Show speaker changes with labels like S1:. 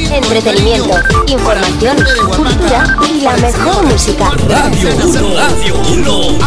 S1: Entretenimiento, información, cultura y la mejor música.
S2: Radio 1.